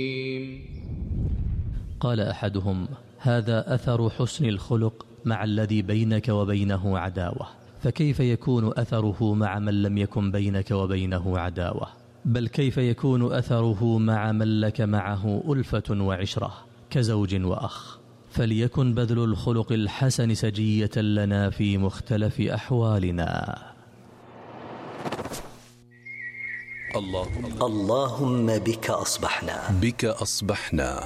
قال أحدهم: هذا أثر حسن الخلق مع الذي بينك وبينه عداوة، فكيف يكون أثره مع من لم يكن بينك وبينه عداوة؟ بل كيف يكون أثره مع من لك معه ألفة وعشرة كزوج وأخ؟ فليكن بذل الخلق الحسن سجية لنا في مختلف أحوالنا. اللهم بك أصبحنا.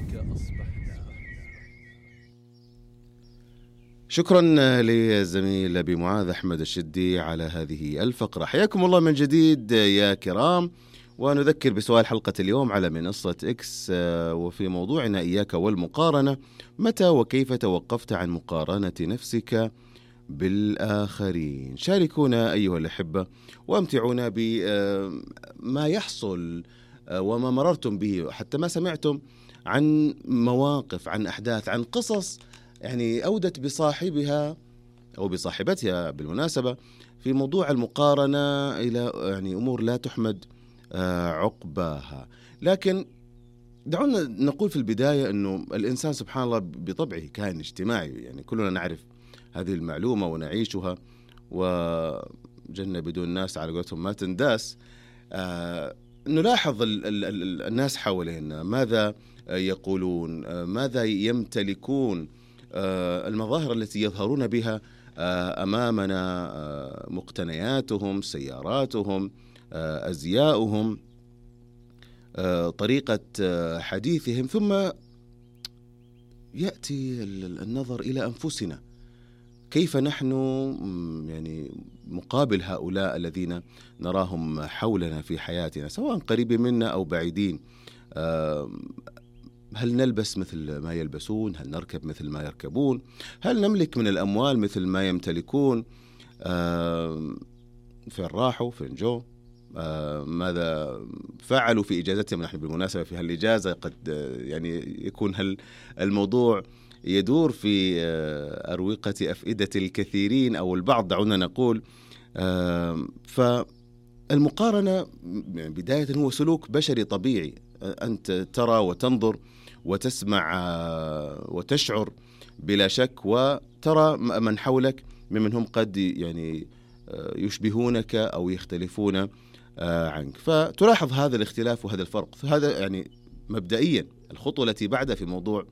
شكرا للزميل أبي معاذ أحمد الشدي على هذه الفقرة. حياكم الله من جديد يا كرام، ونذكر بسؤال حلقة اليوم على منصة إكس، وفي موضوعنا إياك والمقارنة: متى وكيف توقفت عن مقارنة نفسك بالآخرين؟ شاركونا أيها الأحبة وامتعونا بما يحصل وما مررتم به، حتى ما سمعتم عن مواقف، عن أحداث، عن قصص يعني أودت بصاحبها أو بصاحبتها بالمناسبة في موضوع المقارنة إلى يعني أمور لا تحمد عقباها. لكن دعونا نقول في البداية أنه الإنسان سبحان الله بطبعه كائن اجتماعي، يعني كلنا نعرف هذه المعلومة ونعيشها، وجنة بدون ناس على قولتهم ما تنداس. نلاحظ الناس حوالينا ماذا يقولون، ماذا يمتلكون، المظاهر التي يظهرون بها أمامنا، مقتنياتهم، سياراتهم، أزياؤهم، طريقة حديثهم، ثم يأتي النظر إلى أنفسنا، كيف نحن يعني مقابل هؤلاء الذين نراهم حولنا في حياتنا، سواء قريبين منا أو بعيدين. هل نلبس مثل ما يلبسون؟ هل نركب مثل ما يركبون؟ هل نملك من الأموال مثل ما يمتلكون؟ فين راحوا؟ فين جو؟ ماذا فعلوا في إجازتهم؟ نحن بالمناسبة في هالإجازة قد يعني يكون الموضوع يدور في أروقة أفئدة الكثيرين أو البعض، دعونا نقول. فالمقارنة بداية هو سلوك بشري طبيعي، أنت ترى وتنظر وتسمع وتشعر بلا شك، وترى من حولك ممن هم قد يعني يشبهونك أو يختلفون عنك، فتلاحظ هذا الاختلاف وهذا الفرق. فهذا يعني مبدئيا الخطوة التي بعدها في موضوع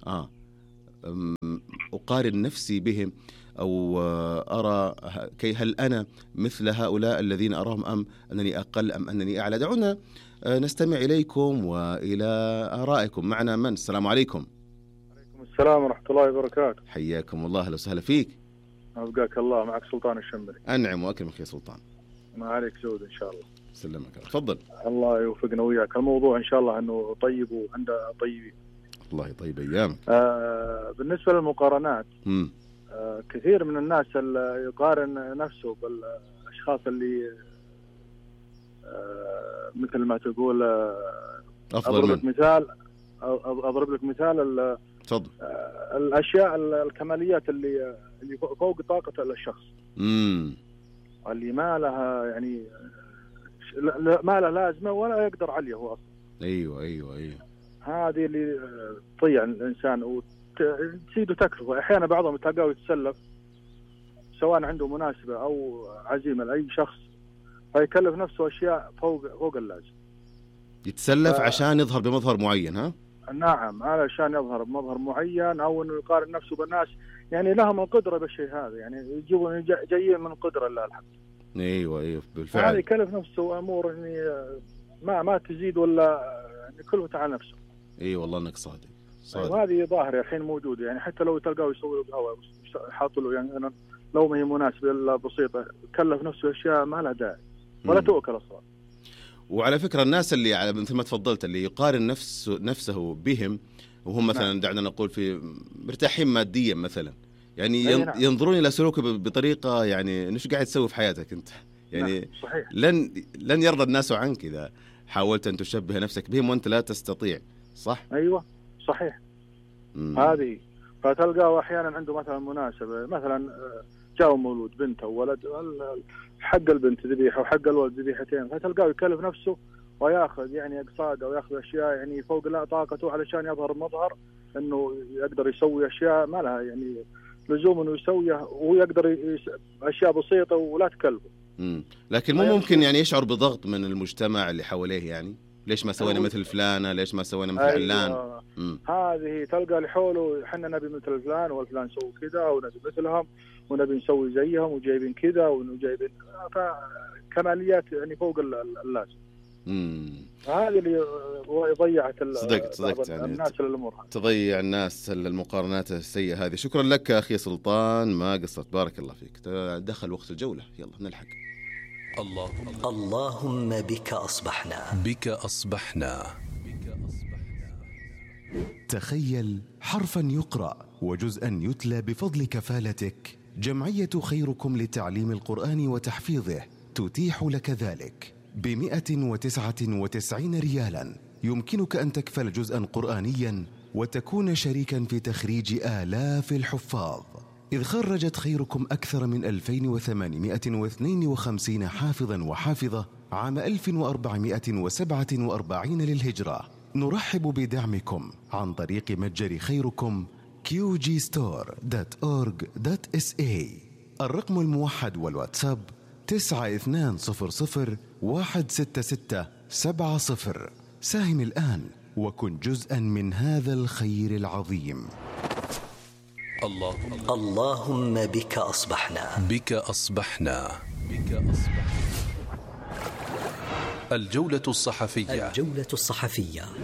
أقارن نفسي بهم، أو أرى هل أنا مثل هؤلاء الذين أراهم، أم أنني أقل، أم أنني أعلى. دعونا نستمع إليكم وإلى آرائكم. معنا من؟ السلام عليكم. عليكم السلام ورحمة الله وبركاته. حياكم الله، أهلا وسهلا فيك. أبقاك الله. معك سلطان الشمري. أنعم وأكرمك يا سلطان. ما عليك زود إن شاء الله. سلمك، تفضل. الله يوفقنا وياك. الموضوع إن شاء الله أنه طيب وعنده طيبين. الله يطيب أيامك. بالنسبة للمقارنات، كثير من الناس اللي يقارن نفسه بالأشخاص اللي مثل ما تقول أفضل من. أضرب لك مثال. تفضل. الأشياء الكماليات اللي فوق طاقة الشخص، اللي ما لها يعني ما لها لازمة ولا يقدر عليها هو أصلا. أيوة. هذه اللي تضيع الإنسان وتزيد وتكلفه. أحيانا بعضهم تلقاه يتسلف، سواء عنده مناسبة أو عزيمة لأي شخص، فيكلف نفسه أشياء فوق اللازم. يتسلف عشان يظهر بمظهر معين. ها؟ نعم، علشان يظهر بمظهر معين، أو إنه يقارن نفسه بالناس يعني لهم القدرة بالشيء هذا، يعني يجيبون جايين من قدرة الله الحمد. أيوة بالفعل. هذا يكلف نفسه أمور يعني ما تزيد ولا يعني كله على نفسه. والله إنك صادق. وهذه ظاهرة الحين موجودة، يعني حتى لو تلقاه يسوي له قهوة حاط له يعني أنا لو ما هي مناسبة إلا بسيطة، كلف نفسه أشياء ما لها داعي ولا تؤكل أصلا. وعلى فكرة الناس اللي على مثل ما تفضلت اللي يقارن نفسه بهم، وهم مثلا دعنا نقول في مرتاحين ماديا مثلا، يعني ينظرون إلى سلوكه بطريقة يعني إيش قاعد تسوي في حياتك أنت، يعني صحيح. لن يرضى الناس عنك إذا حاولت أن تشبه نفسك بهم وأنت لا تستطيع. صح؟ أيوة صحيح. هذه فتلقاه أحيانا عنده مثلا مناسبة، مثلا جاء مولود بنت أو ولد، حق البنت ذبيحة وحق الولد ذبيحتين، فتلقاه يكلف نفسه وياخذ يعني اقساط او ياخذ اشياء يعني فوق لا طاقته علشان يظهر مظهر انه يقدر يسوي اشياء ما لها يعني لزوم انه يسويها، وهو يقدر اشياء بسيطه ولا تكلفه. لكن مو ممكن يعني يشعر بضغط من المجتمع اللي حواليه، يعني ليش ما سوينا مثل فلانه، ليش ما سوينا مثل علان؟ هذه تلقى اللي احنا نبي مثل فلان والفلان سووا كذا ونبي مثلهم ونبي نسوي زيهم وجايبين كذا وجايبين كماليات يعني فوق اللازم. هذا اللي ضيعت صدقت يعني الناس الامور، تضيع الناس المقارنات السيئه هذه. شكرا لك اخي سلطان، ما قصرت، بارك الله فيك. دخل وقت الجوله، يلا نلحق. اللهم بك أصبحنا. تخيل حرفا يقرأ وجزءا يتلى بفضل كفالتك. جمعية خيركم لتعليم القرآن وتحفيظه تتيح لك ذلك ب199 ريالا. يمكنك أن تكفل جزءا قرآنيا وتكون شريكا في تخريج آلاف الحفاظ، إذ خرجت خيركم أكثر من 2852 حافظا وحافظة عام 1447 للهجرة. نرحب بدعمكم عن طريق متجر خيركم qgstore.org.sa. الرقم الموحد والواتساب 9200166770. ساهم الآن وكن جزءا من هذا الخير العظيم. اللهم بك أصبحنا. الجولة الصحفية.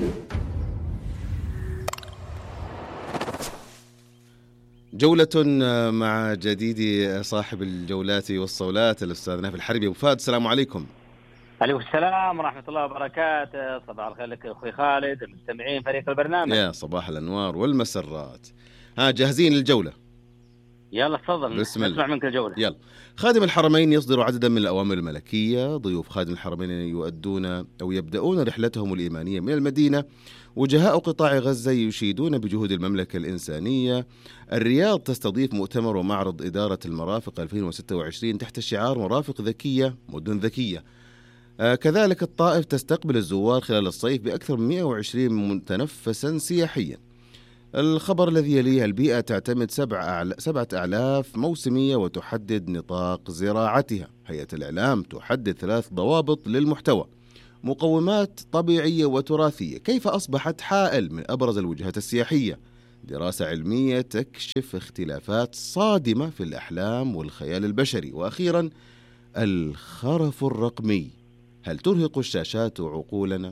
جولة مع جديد صاحب الجولات والصولات الأستاذ نايف الحربي. أبو فهد، السلام عليكم. عليكم السلام ورحمة الله وبركاته. صباح الخير لك أخوي خالد، المستمعين فريق البرنامج. يا صباح الأنوار والمسرات. جاهزين للجولة؟ يلا تفضل نسمع منك الجولة. يلا. خادم الحرمين يصدر عددا من الأوامر الملكية. ضيوف خادم الحرمين يؤدون أو يبدأون رحلتهم الإيمانية من المدينة. وجهاء قطاع غزة يشيدون بجهود المملكة الإنسانية. الرياض تستضيف مؤتمر ومعرض إدارة المرافق 2026 تحت شعار مرافق ذكية مدن ذكية. كذلك الطائف تستقبل الزوار خلال الصيف بأكثر من 120 متنفسا سياحيا. الخبر الذي يليه: البيئة تعتمد 7,000 موسمية وتحدد نطاق زراعتها. هيئة الإعلام تحدد 3 ضوابط للمحتوى. مقومات طبيعية وتراثية. كيف أصبحت حائل من أبرز الوجهات السياحية. دراسة علمية تكشف اختلافات صادمة في الأحلام والخيال البشري. وأخيرا الخرف الرقمي، هل ترهق الشاشات عقولنا؟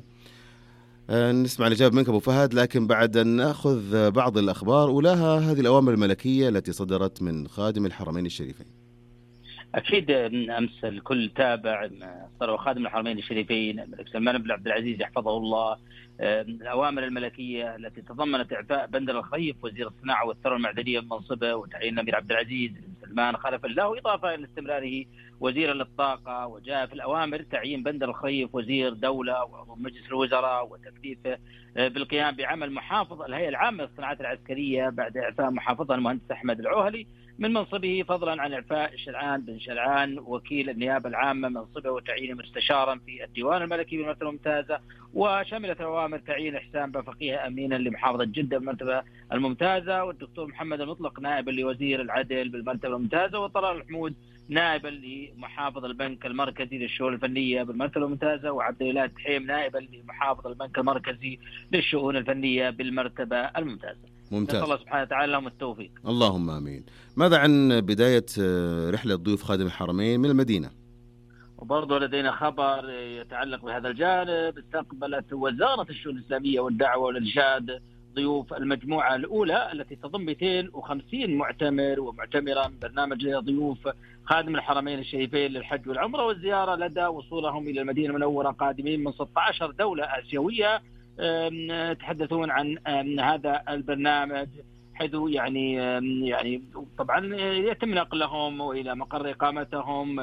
نسمع الإجابة منك أبو فهد، لكن بعد أن نأخذ بعض الأخبار أولاها هذه الأوامر الملكية التي صدرت من خادم الحرمين الشريفين. أكيد أمس الكل تابع صدر خادم الحرمين الشريفين الملك سلمان بن عبد العزيز يحفظه الله الأوامر الملكية التي تضمنت إعفاء بندر الخيف وزير الصناعة والثروة المعدنية من منصبه، وتعيين الأمير عبد العزيز بن سلمان خلفا له، إضافة إلى استمراره وزيرا للطاقة. وجاء في الأوامر تعيين بندر الخيف وزير دولة وعضو مجلس الوزراء وتكليفه بالقيام بعمل محافظ الهيئة العامة للصناعات العسكرية بعد إعفاء محافظها المهندس أحمد العوهلي من منصبه، فضلا عن إعفاء شرعان بن شرعان وكيل النيابة العامة منصبه وتعيينه مستشارا في الديوان الملكي بالمرتبة الممتازة. وشملت الأوامر تعيين إحسان بفقيه أمينا لمحافظة جدة بالمرتبة الممتازة، والدكتور محمد المطلق نائبا لوزير العدل بالمرتبة الممتازة، وطلال الحمود نائبا لمحافظ البنك المركزي للشؤون الفنية بالمرتبة الممتازة، وعبد الله التحيم نائبا لمحافظ البنك المركزي للشؤون الفنية بالمرتبة الممتازة. ممتاز. نسأل الله سبحانه وتعالى لهم التوفيق. اللهم آمين. ماذا عن بداية رحلة ضيوف خادم الحرمين من المدينة؟ وبرضه لدينا خبر يتعلق بهذا الجانب. استقبلت وزارة الشؤون الإسلامية والدعوة والإرشاد ضيوف المجموعة الأولى التي تضم 250 معتمر ومعتمرة من برنامج ضيوف خادم الحرمين الشريفين للحج والعمرة والزيارة لدى وصولهم إلى المدينة المنورة قادمين من 16 دولة آسيوية. تحدثون عن هذا البرنامج، حيث يعني طبعا يتم نقلهم إلى مقر إقامتهم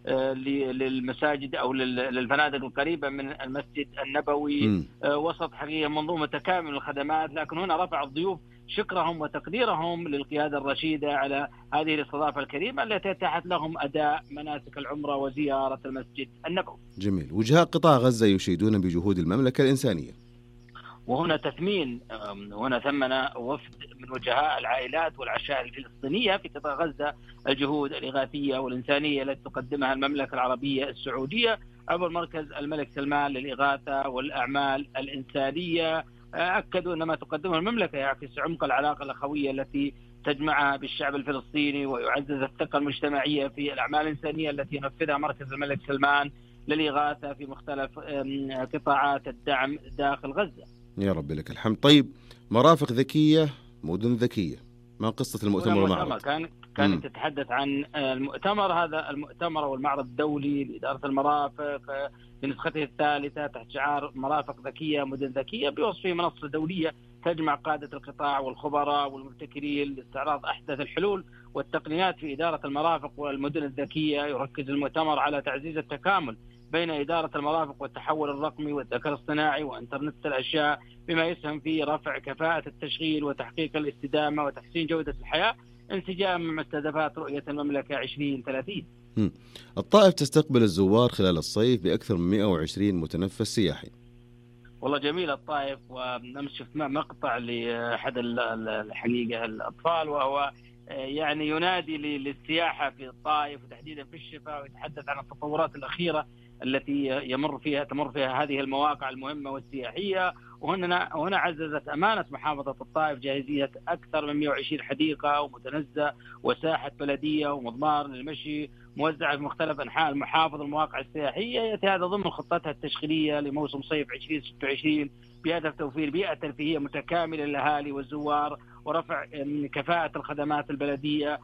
للمساجد أو للفنادق القريبة من المسجد النبوي وسط حقيقة منظومة كاملة من الخدمات. لكن هنا رفع الضيوف شكرهم وتقديرهم للقيادة الرشيدة على هذه الاستضافة الكريمة التي أتاحت لهم أداء مناسك العمرة وزيارة المسجد النبوي. جميل. وجهاء قطاع غزة يشيدون بجهود المملكة الإنسانية. وهنا تثمين، وهنا ثمن وفد من وجهاء العائلات والعشائر الفلسطينية في قطاع غزة الجهود الإغاثية والإنسانية التي تقدمها المملكة العربية السعودية عبر مركز الملك سلمان للإغاثة والأعمال الإنسانية. أكدوا أن ما تقدمه المملكة يعكس عمق العلاقة الأخوية التي تجمعها بالشعب الفلسطيني، ويعزز الثقة المجتمعية في الأعمال الإنسانية التي ينفذها مركز الملك سلمان للإغاثة في مختلف قطاعات الدعم داخل غزة. يا رب لك الحمد. طيب، مرافق ذكية، مدن ذكية، ما قصة المؤتمر والمعرض؟ كانت تتحدث عن المؤتمر، هذا المؤتمر والمعرض الدولي لإدارة المرافق في نسخته الثالثة تحت شعار مرافق ذكية مدن ذكية، بوصفه منصة دولية تجمع قادة القطاع والخبراء والمبتكرين لاستعراض أحدث الحلول والتقنيات في إدارة المرافق والمدن الذكية. يركز المؤتمر على تعزيز التكامل بين إدارة المرافق والتحول الرقمي والذكاء الاصطناعي وإنترنت الأشياء، بما يسهم في رفع كفاءة التشغيل وتحقيق الاستدامة وتحسين جودة الحياة انسجام مع مستهدفات رؤية المملكة 2030. الطائف تستقبل الزوار خلال الصيف بأكثر من 120 متنفس سياحي. والله جميل الطائف. وأمس شفت مقطع لأحد الحقيقة الأطفال وهو يعني ينادي للسياحة في الطائف وتحديدا في الشفا، ويتحدث عن التطورات الأخيرة التي تمر فيها هذه المواقع المهمة والسياحية. وهنا عززت أمانة محافظة الطائف جاهزية أكثر من 120 حديقة ومتنزه وساحة بلدية ومضمار للمشي موزعة في مختلف أنحاء المحافظة. المواقع السياحية يأتي هذا ضمن خطتها التشغيلية لموسم صيف 2026 بهدف توفير بيئة ترفيهية متكاملة للأهالي والزوار ورفع كفاءة الخدمات البلدية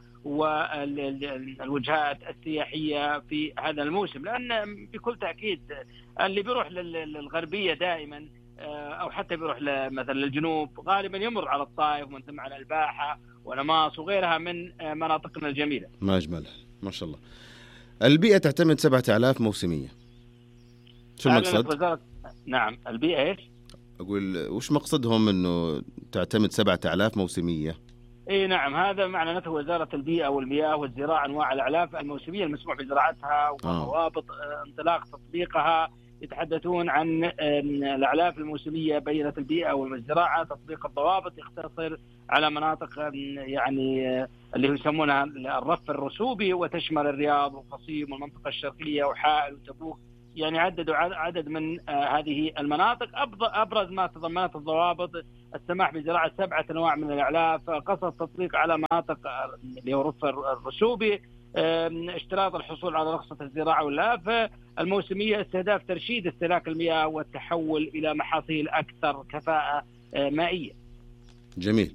والوجهات السياحية في هذا الموسم. لأن بكل تأكيد اللي بيروح للغربية دائما أو حتى بيروح مثلا للجنوب غالبا يمر على الطائف ومن ثم على الباحة ونماص وغيرها من مناطقنا الجميلة. ما أجملها ما شاء الله. البيئة تعتمد 7000 موسمية. شو المقصد؟ نعم البيئة إيش؟ أقول وش مقصدهم إنه تعتمد 7000 موسمية؟ اي نعم، هذا معناته وزارة البيئة والمياه والزراعة انواع الاعلاف الموسمية المسموح بزراعتها وضوابط انطلاق تطبيقها. يتحدثون عن الاعلاف الموسمية بينة البيئة والزراعة. تطبيق الضوابط يقتصر على مناطق يعني اللي يسمونها الرف الرسوبي وتشمل الرياض والقصيم والمنطقة الشرقية وحائل وتبوك. يعني عددوا عدد من هذه المناطق. أبرز ما تضمنت الضوابط السماح بزراعة 7 أنواع من الأعلاف، قصد التطبيق على مناطق اللي هو الرف الرسوبي، اشتراط الحصول على رخصة الزراعة والإعلاف الموسمية، استهداف ترشيد استهلاك المياه والتحول إلى محاصيل أكثر كفاءة مائية. جميل.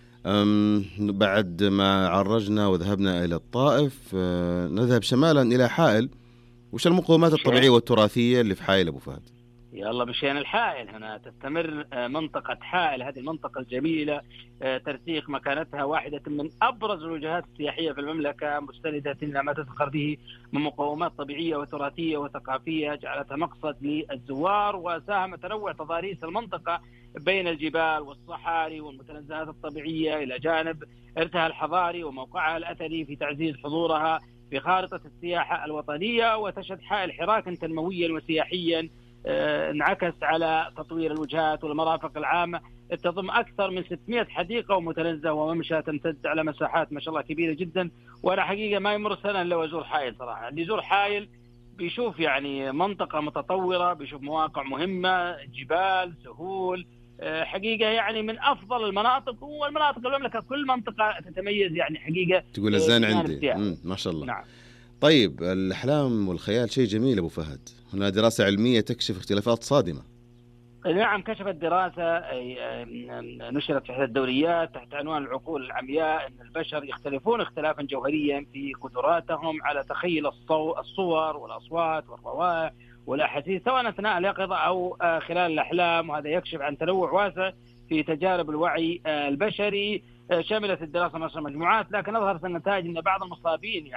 بعد ما عرجنا وذهبنا إلى الطائف نذهب شمالا إلى حائل. وش المقومات الطبيعية والتراثية اللي في حائل أبو فهد؟ يلا مشينا الحائل. هنا تستمر منطقة حائل، هذه المنطقة الجميلة ترسيخ مكانتها واحدة من أبرز الوجهات السياحية في المملكة، مستندة إلى ما تزخر به من مقومات طبيعية وتراثية وثقافية جعلتها مقصد للزوار. وساهم تنوع تضاريس المنطقة بين الجبال والصحاري والمتنزهات الطبيعية إلى جانب إرثها الحضاري وموقعها الأثري في تعزيز حضورها في خارطة السياحة الوطنية. وتشهد حائل حراكا تنمويا وسياحيا انعكس على تطوير الوجهات والمرافق العامة. تضم أكثر من 600 حديقة ومتنزه وممشى تمتد على مساحات ما شاء الله كبيرة جدا. وأنا حقيقة ما يمر سنة إلا وأزور حائل صراحة. اللي يزور حائل بيشوف يعني منطقة متطورة، بيشوف مواقع مهمة، جبال، سهول، حقيقة يعني من أفضل المناطق. والمناطق المملكة كل منطقة تتميز يعني حقيقة. تقول الزين عندي ما شاء الله. نعم. طيب الأحلام والخيال شيء جميل أبو فهد. هنا دراسة علمية تكشف اختلافات صادمة. نعم، كشفت دراسة نشرت في إحدى الدوريات تحت عنوان العقول العمياء أن البشر يختلفون اختلافا جوهريا في قدراتهم على تخيل الصور والأصوات والروائح والأحاسيس سواء أثناء اليقظة أو خلال الأحلام. وهذا يكشف عن تنوع واسع في تجارب الوعي البشري. شملت الدراسة مجموعات، لكن أظهرت النتائج أن بعض المصابين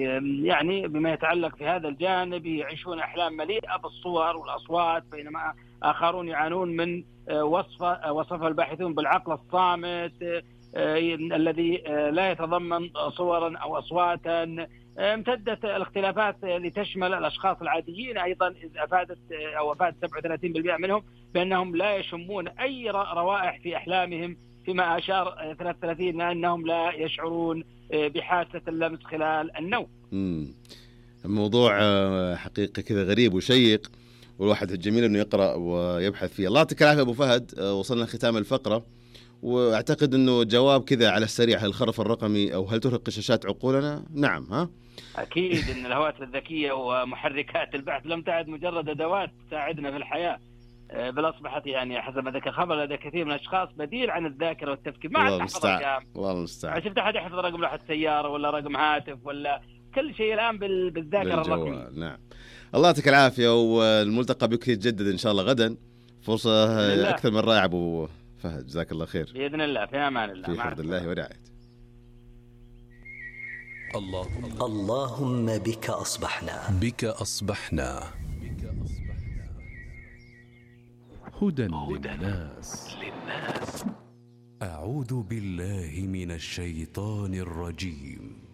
يعني بما يتعلق في هذا الجانب يعيشون أحلام مليئة بالصور والأصوات، بينما آخرون يعانون من وصفه الباحثون بالعقل الصامت الذي لا يتضمن صورا أو أصواتا. امتدت الاختلافات لتشمل الأشخاص العاديين أيضا، إذ أفادت 37% منهم بأنهم لا يشمون أي روائح في أحلامهم، فيما أشار 33 أنهم لا يشعرون بحاسة اللمس خلال النوم. الموضوع حقيقة كذا غريب وشيق، والواحد الجميل أنه يقرأ ويبحث فيه. الله يعطيك العافية أبو فهد. وصلنا ختام الفقرة، واعتقد انه جواب كذا على السريع: هل الخرف الرقمي او هل ترهق الشاشات عقولنا؟ نعم. ها اكيد ان الهواتف الذكيه ومحركات البحث لم تعد مجرد ادوات تساعدنا في الحياه، بل اصبحت يعني حسب ما ذكر خبر لدى كثير من الاشخاص بديل عن الذاكره والتفكير. ما عاد تحفظ ارقام، الله المستعان. شفت احد يحفظ رقم لوحه سياره ولا رقم هاتف ولا كل شيء الان بالذاكره الرقميه. نعم. الله يعطيك العافيه، والملتقى بك يتجدد ان شاء الله غدا. فرصه اكثر من رائعه ابو فهد، جزاك الله خير. بإذن الله، في أمان الله، في حفظ الله ورعايته. اللهم بك أصبحنا هدى للناس. أعوذ بالله من الشيطان الرجيم.